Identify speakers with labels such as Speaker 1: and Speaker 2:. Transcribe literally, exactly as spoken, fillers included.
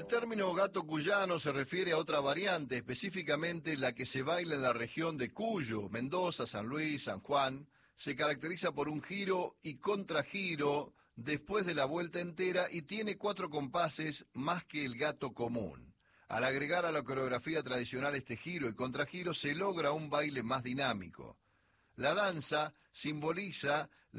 Speaker 1: El término gato cuyano se refiere a otra variante, específicamente la que se baila en la región de Cuyo, Mendoza, San Luis, San Juan. Se caracteriza por un giro y contragiro después de la vuelta entera y tiene cuatro compases más que el gato común. Al agregar a la coreografía tradicional este giro y contragiro se logra un baile más dinámico. La danza simboliza